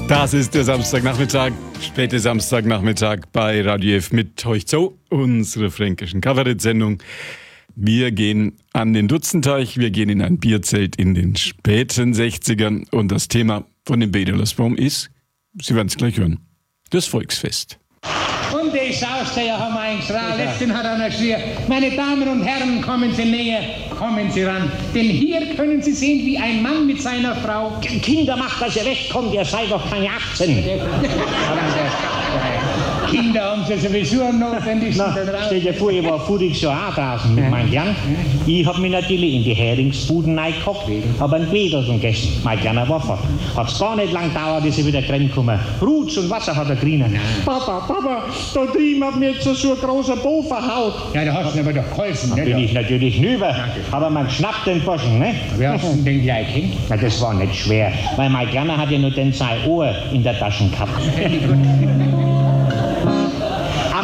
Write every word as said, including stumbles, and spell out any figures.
Das ist der Samstagnachmittag, späte Samstagnachmittag bei Radio F mit euch zu, unsere fränkischen Kabarett-Sendung. Wir gehen an den Dutzenteich, wir gehen in ein Bierzelt in den späten sechzigern und das Thema von dem Bedelersbaum ist, Sie werden es gleich hören, das Volksfest. Und die Schausteher haben eigentlich ran. Letztens hat einer geschrien, meine Damen und Herren, kommen Sie näher, kommen Sie ran. Denn hier können Sie sehen, wie ein Mann mit seiner Frau... Kinder, macht, dass ihr wegkommt, ihr seid doch keine achtzehn. Kinder haben Sie sowieso am notwendigsten. Na, stell dir vor, ich war voriges Jahr auch draußen mit meinem Jan. Ich hab mich natürlich in die Heringsbuden reingehockt, hab einen Bedelsen gegessen. Mein Kleiner war fort. Hat's gar nicht lang gedauert, ist er wieder reingekommen. Rutsch und Wasser hat er grienen. Papa, Papa, da drüben hat mir jetzt so ein großer Bo verhaut. Ja, da hast du aber doch geholfen, Da ne? bin ich natürlich nüber, aber man geschnappt den Burschen, ne? Wie hast du denn gleich hin? Na, das war nicht schwer, weil mein Kleiner hat ja nur den sein Ohr in der Tasche gehabt.